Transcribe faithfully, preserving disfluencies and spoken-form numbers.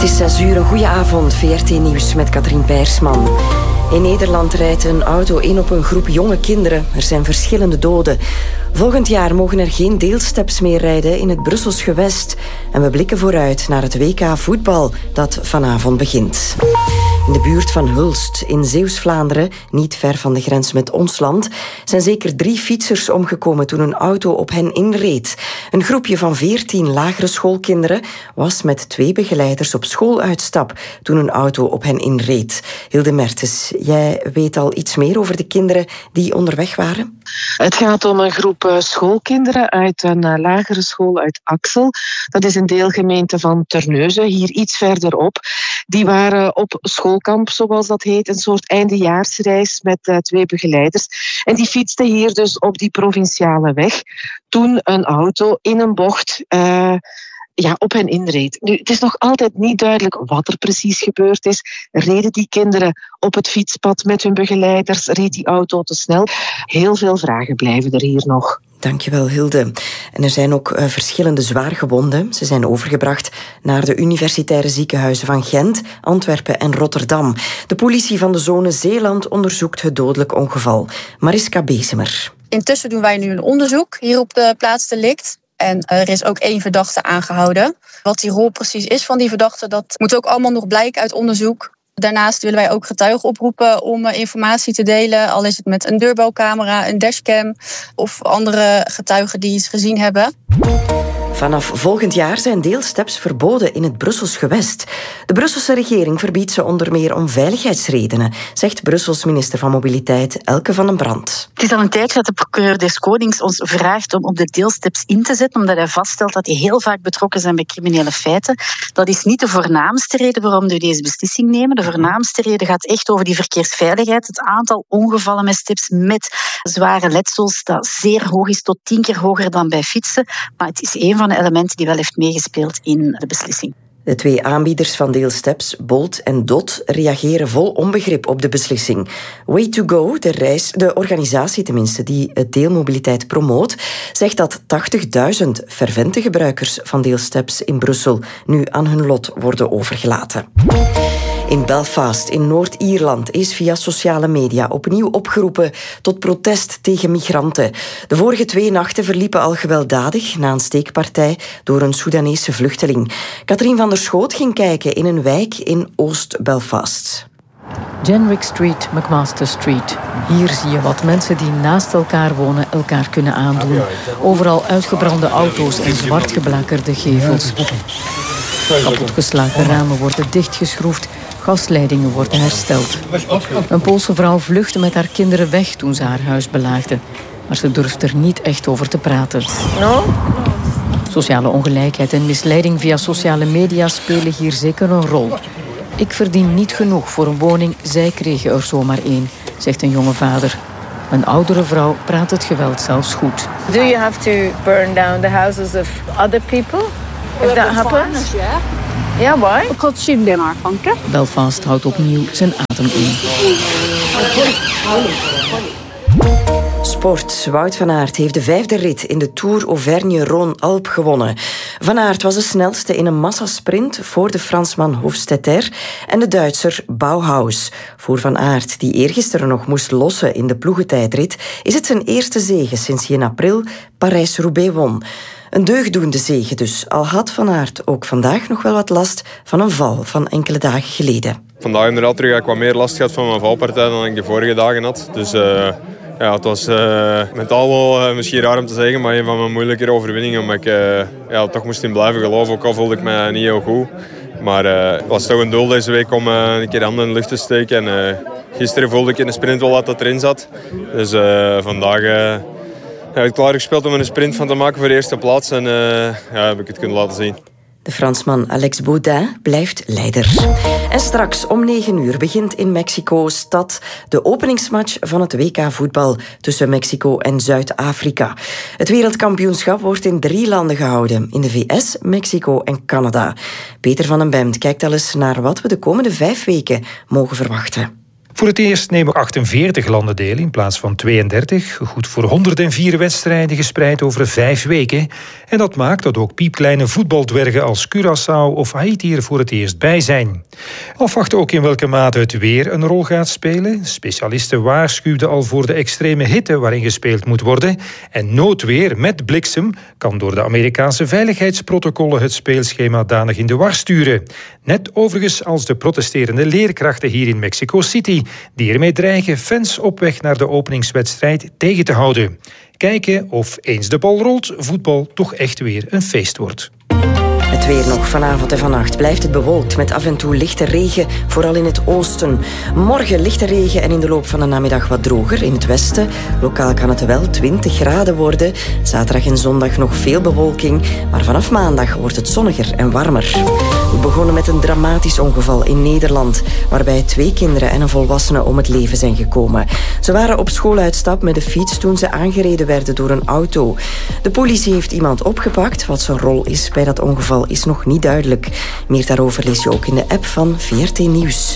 is zes uur, een goede avond. V R T Nieuws met Katrien Peirsman. In Nederland rijdt een auto in op een groep jonge kinderen. Er zijn verschillende doden. Volgend jaar mogen er geen deelsteps meer rijden in het Brussels gewest. En we blikken vooruit naar het W K voetbal dat vanavond begint. In de buurt van Hulst, in Zeeuws-Vlaanderen, niet ver van de grens met ons land, zijn zeker drie fietsers omgekomen toen een auto op hen inreed. Een groepje van veertien lagere schoolkinderen was met twee begeleiders op schooluitstap toen een auto op hen inreed. Hilde Mertens, jij weet al iets meer over de kinderen die onderweg waren? Het gaat om een groep schoolkinderen uit een lagere school uit Axel. Dat is een deelgemeente van Terneuzen, hier iets verderop. Die waren op schoolkamp, zoals dat heet, een soort eindejaarsreis met uh, twee begeleiders. En die fietsten hier dus op die provinciale weg toen een auto in een bocht uh, ja, op hen inreed. Nu, het is nog altijd niet duidelijk wat er precies gebeurd is. Reden die kinderen op het fietspad met hun begeleiders? Reed die auto te snel? Heel veel vragen blijven er hier nog. Dankjewel, Hilde. En er zijn ook uh, verschillende zwaargewonden. Ze zijn overgebracht naar de universitaire ziekenhuizen van Gent, Antwerpen en Rotterdam. De politie van de zone Zeeland onderzoekt het dodelijk ongeval. Mariska Bezemer. Intussen doen wij nu een onderzoek hier op de plaatsdelict. En er is ook één verdachte aangehouden. Wat die rol precies is van die verdachte, dat moet ook allemaal nog blijken uit onderzoek. Daarnaast willen wij ook getuigen oproepen om informatie te delen. Al is het met een deurbelcamera, een dashcam of andere getuigen die iets gezien hebben. Vanaf volgend jaar zijn deelsteps verboden in het Brussels gewest. De Brusselse regering verbiedt ze onder meer om veiligheidsredenen, zegt Brussels minister van Mobiliteit Elke van den Brand. Het is al een tijdje dat de procureur des Konings ons vraagt om op de deelsteps in te zetten, omdat hij vaststelt dat die heel vaak betrokken zijn bij criminele feiten. Dat is niet de voornaamste reden waarom we deze beslissing nemen. De voornaamste reden gaat echt over die verkeersveiligheid. Het aantal ongevallen met steps met zware letsels, dat zeer hoog is, tot tien keer hoger dan bij fietsen. Maar het is een van de elementen die wel heeft meegespeeld in de beslissing. De twee aanbieders van deelsteps, Bolt en Dot, reageren vol onbegrip op de beslissing. Way to Go, de, reis, de organisatie tenminste die het deelmobiliteit promoot, zegt dat tachtigduizend fervente gebruikers van deelsteps in Brussel nu aan hun lot worden overgelaten. In Belfast, in Noord-Ierland, is via sociale media opnieuw opgeroepen tot protest tegen migranten. De vorige twee nachten verliepen al gewelddadig na een steekpartij door een Soedanese vluchteling. Katrien van der Schoot ging kijken in een wijk in Oost-Belfast. Jenrick Street, McMaster Street. Hier zie je wat mensen die naast elkaar wonen elkaar kunnen aandoen. Overal uitgebrande auto's en zwart geblakerde gevels. Kapotgeslagen ramen worden dichtgeschroefd. Gasleidingen worden hersteld. Een Poolse vrouw vluchtte met haar kinderen weg toen ze haar huis belaagden. Maar ze durft er niet echt over te praten. No? Sociale ongelijkheid en misleiding via sociale media spelen hier zeker een rol. Ik verdien niet genoeg voor een woning, zij kregen er zomaar één, zegt een jonge vader. Een oudere vrouw praat het geweld zelfs goed. Do you have to burn down the houses of other people? If that happens? Yeah, why? Because she's been our country. Belfast houdt opnieuw zijn adem in. Sport. Wout van Aert heeft de vijfde rit in de Tour Auvergne-Rhône-Alpes gewonnen. Van Aert was de snelste in een massasprint voor de Fransman Hofstetter en de Duitser Bauhaus. Voor Van Aert, die eergisteren nog moest lossen in de ploegentijdrit, is het zijn eerste zege sinds hij in april Parijs-Roubaix won. Een deugdoende zege dus, al had Van Aert ook vandaag nog wel wat last van een val van enkele dagen geleden. Vandaag inderdaad terug heb ik wat meer last gehad van mijn valpartij dan ik de vorige dagen had. Dus uh, ja, het was uh, mentaal wel uh, misschien raar om te zeggen, maar een van mijn moeilijkere overwinningen. Omdat ik uh, ja, toch moest in blijven geloven, ook al voelde ik me niet heel goed. Maar uh, het was toch een doel deze week om uh, een keer handen in de lucht te steken. En, uh, gisteren voelde ik in de sprint wel dat dat erin zat. Dus uh, vandaag... Uh, Ja, ik heb klaargespeeld om er een sprint van te maken voor de eerste plaats. En uh, ja, heb ik het kunnen laten zien. De Fransman Alex Baudin blijft leider. En straks om negen uur begint in Mexico-stad de openingsmatch van het W K voetbal tussen Mexico en Zuid-Afrika. Het wereldkampioenschap wordt in drie landen gehouden. In de V S, Mexico en Canada. Peter van den Bemt kijkt al eens naar wat we de komende vijf weken mogen verwachten. Voor het eerst nemen achtenveertig landen deel in plaats van tweeëndertig. Goed voor honderdvier wedstrijden gespreid over vijf weken. En dat maakt dat ook piepkleine voetbaldwergen als Curaçao of Haiti er voor het eerst bij zijn. Afwachten ook in welke mate het weer een rol gaat spelen. Specialisten waarschuwden al voor de extreme hitte waarin gespeeld moet worden. En noodweer met bliksem kan door de Amerikaanse veiligheidsprotocollen het speelschema danig in de war sturen. Net overigens als de protesterende leerkrachten hier in Mexico City, die ermee dreigen fans op weg naar de openingswedstrijd tegen te houden. Kijken of eens de bal rolt, voetbal toch echt weer een feest wordt. Het weer nog vanavond en vannacht blijft het bewolkt met af en toe lichte regen, vooral in het oosten. Morgen lichte regen en in de loop van de namiddag wat droger in het westen. Lokaal kan het wel twintig graden worden. Zaterdag en zondag nog veel bewolking, maar vanaf maandag wordt het zonniger en warmer. We begonnen met een dramatisch ongeval in Nederland, waarbij twee kinderen en een volwassene om het leven zijn gekomen. Ze waren op schooluitstap met de fiets toen ze aangereden werden door een auto. De politie heeft iemand opgepakt. Wat zijn rol is bij dat ongeval is nog niet duidelijk. Meer daarover lees je ook in de app van V R T Nieuws.